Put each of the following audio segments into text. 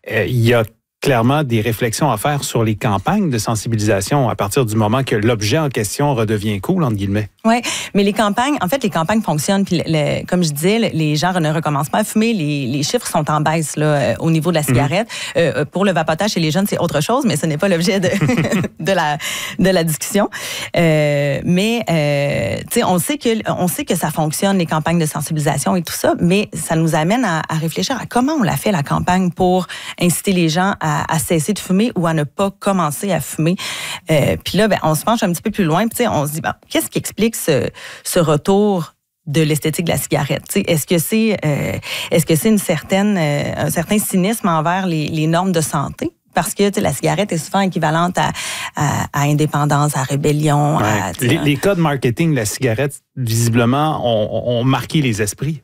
il y a clairement des réflexions à faire sur les campagnes de sensibilisation à partir du moment que l'objet en question redevient cool, entre guillemets. Oui, mais les campagnes fonctionnent. Puis comme je disais, les gens ne recommencent pas à fumer. Les chiffres sont en baisse là, au niveau de la cigarette. Pour le vapotage chez les jeunes, c'est autre chose, mais ce n'est pas l'objet de la discussion. Mais tu sais, on sait que ça fonctionne, les campagnes de sensibilisation et tout ça, mais ça nous amène à réfléchir à comment on l'a fait, la campagne, pour inciter les gens à cesser de fumer ou à ne pas commencer à fumer. Puis là, on se penche un petit peu plus loin, puis on se dit, qu'est-ce qui explique ce retour de l'esthétique de la cigarette? T'sais, est-ce que c'est un certain cynisme envers les normes de santé? Parce que la cigarette est souvent équivalente à indépendance, à rébellion. Ouais. Les codes marketing de la cigarette, visiblement, ont marqué les esprits.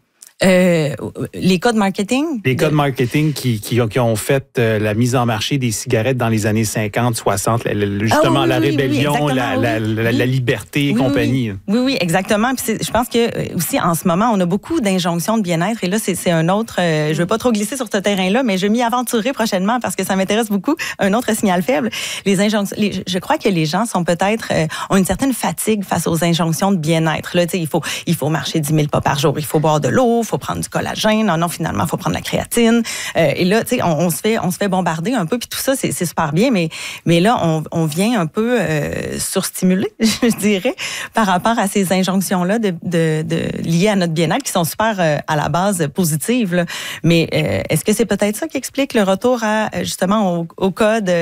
Les codes marketing? Les codes marketing qui ont fait la mise en marché des cigarettes dans les années 50, 60, justement la rébellion, la liberté et compagnie. Oui, exactement. Puis je pense que aussi en ce moment, on a beaucoup d'injonctions de bien-être. Et là, c'est un autre... je ne veux pas trop glisser sur ce terrain-là, mais je m'y aventurerai prochainement parce que ça m'intéresse beaucoup. Un autre signal faible. Les injonctions... je crois que les gens sont peut-être... ont une certaine fatigue face aux injonctions de bien-être. Là, il faut marcher 10 000 pas par jour. Il faut boire de l'eau. Il faut prendre du collagène. Non, finalement, il faut prendre la créatine. Et là, tu sais, on se fait bombarder un peu, puis tout ça, c'est super bien, mais là, on vient un peu surstimuler, je dirais, par rapport à ces injonctions-là liées à notre bien-être, qui sont super, à la base, positives. Là. Mais est-ce que c'est peut-être ça qui explique le retour à, justement, aux codes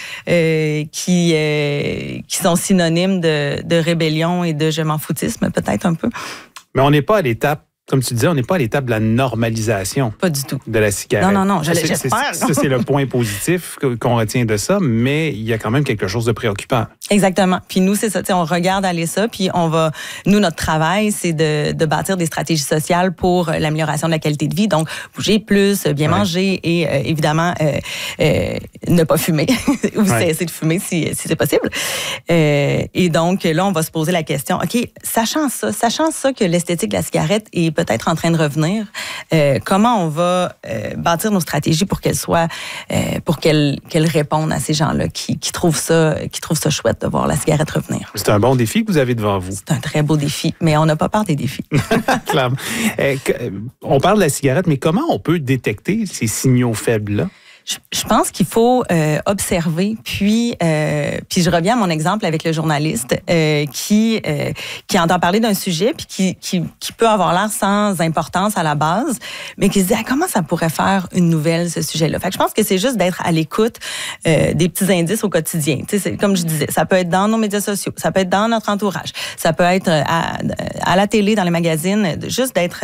qui sont synonymes de rébellion et de je m'en foutisme, peut-être un peu? Mais on n'est pas à l'étape, comme tu disais, on n'est pas à l'étape de la normalisation. Pas du tout. De la cigarette. Non, j'espère. Ça, c'est le point positif qu'on retient de ça, mais il y a quand même quelque chose de préoccupant. Exactement. Puis nous, c'est ça, on regarde aller ça, puis nous, notre travail, c'est de bâtir des stratégies sociales pour l'amélioration de la qualité de vie. Donc, bouger plus, bien manger et évidemment, ne pas fumer ou cesser de fumer si c'est possible. Et donc, là, on va se poser la question, OK, sachant ça que l'esthétique de la cigarette est peut-être en train de revenir, comment on va bâtir nos stratégies pour qu'elles soient, pour qu'elles répondent à ces gens-là qui trouvent ça chouette de voir la cigarette revenir. C'est un bon défi que vous avez devant vous. C'est un très beau défi, mais on n'a pas peur des défis. Clairement. On parle de la cigarette, mais comment on peut détecter ces signaux faibles-là? Je pense qu'il faut observer, puis je reviens à mon exemple avec le journaliste qui entend parler d'un sujet puis qui peut avoir l'air sans importance à la base, mais qui se dit comment ça pourrait faire une nouvelle ce sujet-là. Fait que je pense que c'est juste d'être à l'écoute des petits indices au quotidien. Tu sais, comme je disais, ça peut être dans nos médias sociaux, ça peut être dans notre entourage, ça peut être à la télé, dans les magazines, juste d'être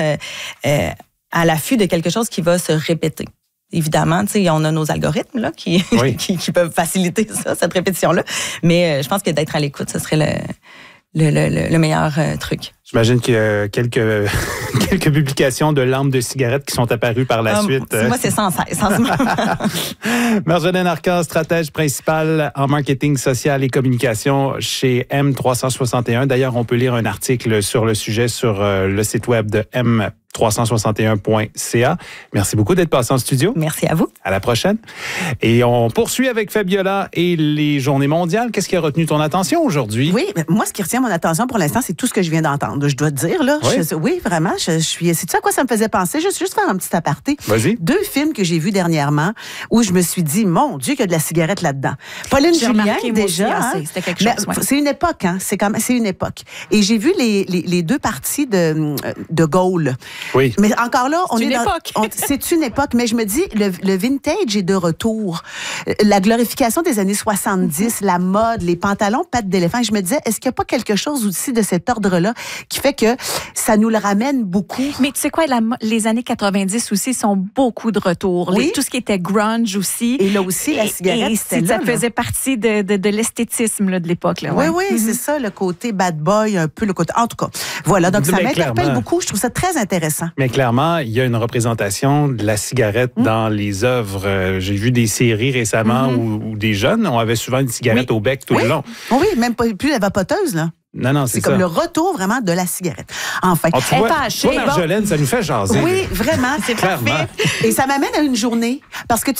à l'affût de quelque chose qui va se répéter. Évidemment, tu sais, on a nos algorithmes là qui peuvent faciliter ça, cette répétition-là. Mais je pense que d'être à l'écoute, ce serait le meilleur truc. J'imagine qu'il y a quelques publications de lampes de cigarettes qui sont apparues par la suite. Moi, c'est sans cesse en ce moment. Marjolaine Arcan, stratège principale en marketing social et communication chez M361. D'ailleurs, on peut lire un article sur le sujet sur le site web de M361.ca. Merci beaucoup d'être passé en studio. Merci à vous. À la prochaine. Et on poursuit avec Fabiola et les Journées mondiales. Qu'est-ce qui a retenu ton attention aujourd'hui? Oui, moi, ce qui retient mon attention pour l'instant, c'est tout ce que je viens d'entendre. Je dois te dire, là. Oui, Oui, vraiment. C'est-tu à quoi ça me faisait penser? Juste faire un petit aparté. Vas-y. 2 films que j'ai vus dernièrement où je me suis dit, mon Dieu, qu'il y a de la cigarette là-dedans. Pauline Julien, déjà. C'était quelque chose. C'est une époque, hein. C'est une époque. Et j'ai vu les 2 parties de Gaulle. Oui. Mais encore là, C'est une époque, mais je me dis, le vintage est de retour. La glorification des années 70, la mode, les pantalons pattes d'éléphant. Je me disais, est-ce qu'il n'y a pas quelque chose aussi de cet ordre-là qui fait que ça nous le ramène beaucoup? Mais tu sais quoi, les années 90 aussi sont beaucoup de retour. Oui. Tout ce qui était grunge aussi. Et là aussi, la cigarette, c'était ça là. faisait partie de l'esthétisme là, de l'époque. Là, Oui, c'est ça, le côté bad boy, un peu le côté... En tout cas, voilà, donc ça m'interpelle beaucoup. Je trouve ça très intéressant. Mais clairement, il y a une représentation de la cigarette dans les œuvres. J'ai vu des séries récemment où des jeunes avaient souvent une cigarette au bec tout le long. Oui, même plus la vapoteuse, là. Non, c'est ça. comme le retour vraiment de la cigarette. Enfin, tu vois, Marjolaine, ça nous fait jaser. Oui, vraiment. C'est parfait. Et ça m'amène à une journée. Parce que tu